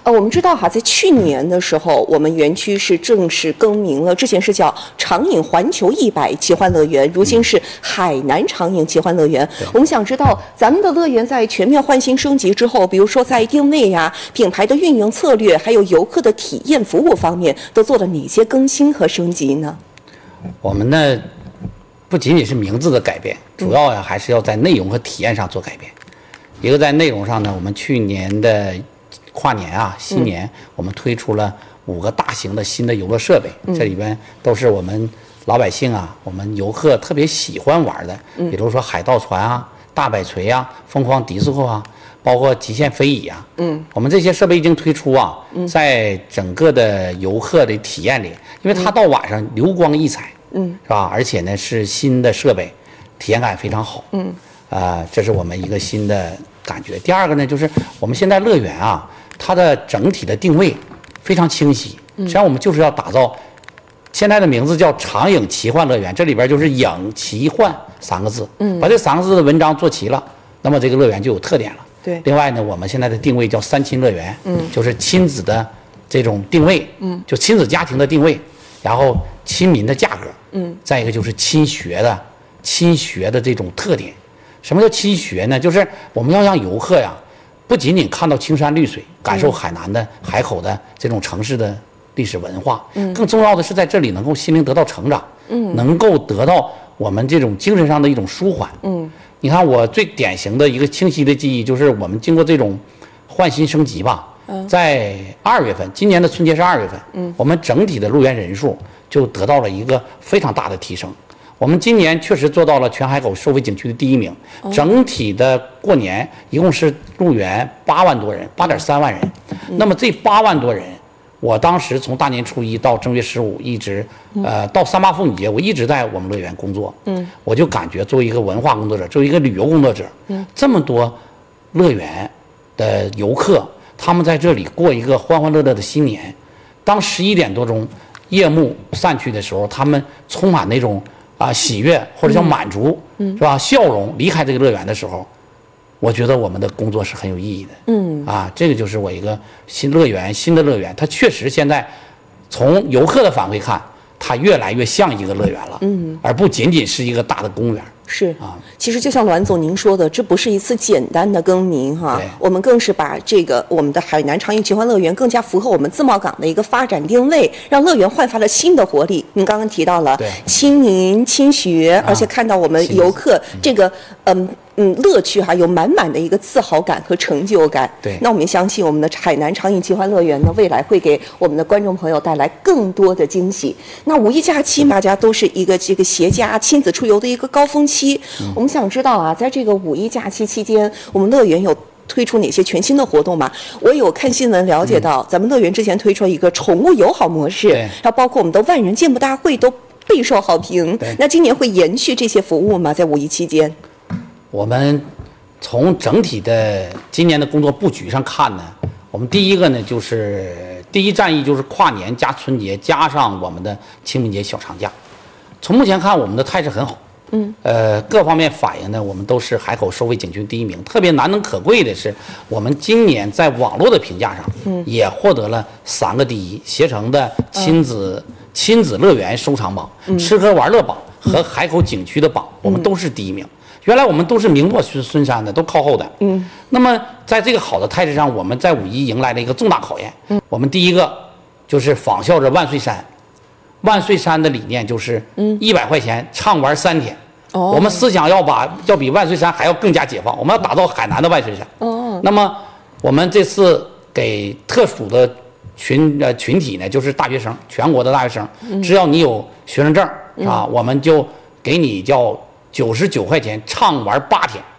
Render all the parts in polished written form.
我们知道哈，在去年的时候，我们园区是正式更名了，之前是叫长影环球100奇幻乐园，如今是海南长影奇幻乐园。我们想知道，咱们的乐园在全面换新升级之后，比如说在定位呀、品牌的运营策略，还有游客的体验服务方面，都做了哪些更新和升级呢？ 我们呢，不仅仅是名字的改变，主要呀还是要在内容和体验上做改变。一个在内容上呢，我们去年的跨年啊，新年我们推出了5个大型的新的游乐设备，这里边都是我们老百姓啊，我们游客特别喜欢玩的，比如说海盗船啊、大摆锤啊、疯狂迪斯科啊，包括极限飞椅啊，我们这些设备已经推出啊，在整个的游客的体验里，因为它到晚上流光溢彩，是吧？而且呢是新的设备，体验感非常好，这是我们一个新的感觉。第二个呢，就是我们现在乐园啊，它的整体的定位非常清晰。实际上我们就是要打造，现在的名字叫长影奇幻乐园，这里边就是影奇幻3个字，把这3个字的文章做齐了，那么这个乐园就有特点了。 对。 另外呢，我们现在的定位叫3亲乐园，就是亲子的这种定位，就亲子家庭的定位，然后亲民的价格，再一个就是亲学的这种特点。什么叫亲学呢？就是我们要让游客呀，不仅仅看到青山绿水，感受海南的海口的这种城市的历史文化，更重要的是在这里能够心灵得到成长，能够得到我们这种精神上的一种舒缓。你看我最典型的一个清晰的记忆，就是我们经过这种换新升级吧，在2月份，今年的春节是2月份，我们整体的入园人数就得到了一个非常大的提升。我们今年确实做到了全海口收费景区的第1名，整体的过年一共是入园8万多人，8.3万人。那么这8万多人，我当时从大年初1到正月15一直，到3·8妇女节，我一直在我们乐园工作。我就感觉作为一个文化工作者，作为一个旅游工作者，这么多乐园的游客，他们在这里过一个欢欢乐乐的新年。当11点多钟夜幕散去的时候，他们充满那种喜悦或者叫满足，是吧？笑容离开这个乐园的时候，我觉得我们的工作是很有意义的。这个就是我一个新的乐园，它确实现在从游客的反馈看，它越来越像一个乐园了，而不仅仅是一个大的公园。 是其实就像栾总您说的，这不是一次简单的更名哈，我们更是把这个我们的海南长影奇幻乐园更加符合我们自贸港的一个发展定位，让乐园焕发了新的活力。您刚刚提到了亲民亲学，而且看到我们游客这个乐趣哈，有满满的一个自豪感和成就感。 对， 那我们也相信我们的海南长影奇幻乐园呢，未来会给我们的观众朋友带来更多的惊喜。那5一假期大家都是一个这个携家亲子出游的一个高峰期。我们想知道啊，在这个5一假期期间，我们乐园有推出哪些全新的活动吗？我有看新闻了解到，咱们乐园之前推出了一个宠物友好模式，还有包括我们的万人健步大会都备受好评。那今年会延续这些服务吗？在5一期间， 我们从整体的今年的工作布局上看呢，我们第一个呢就是第一战役就是跨年加春节加上我们的清明节小长假。从目前看，我们的态势很好。各方面反映呢，我们都是海口收费景区第1名。特别难能可贵的是，我们今年在网络的评价上，也获得了3个第一：携程的亲子乐园收藏榜、吃喝玩乐榜和海口景区的榜，我们都是第1名。原来我们都是名落孙山的，都靠后的。那么在这个好的态势上，我们在5一迎来了一个重大考验。我们第一个就是仿效着万岁山。万岁山的理念就是100块钱畅玩3天。我们思想要比万岁山还要更加解放，我们要打造海南的万岁山。那么我们这次给特殊的群体呢，就是大学生，全国的大学生，只要你有学生证我们就给你叫99块钱畅玩8天。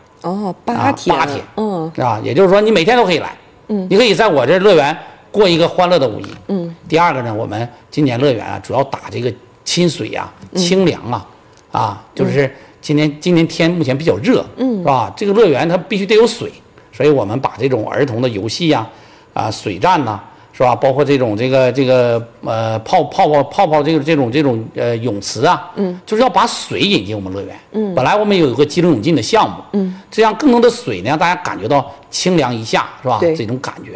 8天。 也就是说你每天都可以来，你可以在我这乐园过一个欢乐的5一。第二个呢，我们今年乐园主要打这个亲水清凉就是今年天目前比较热，是吧？这个乐园它必须得有水，所以我们把这种儿童的游戏水战是吧？包括这种泡泡这种泳池就是要把水引进我们乐园。本来我们有一个激流勇进的项目，这样更多的水呢，让大家感觉到清凉一下，是吧？这种感觉。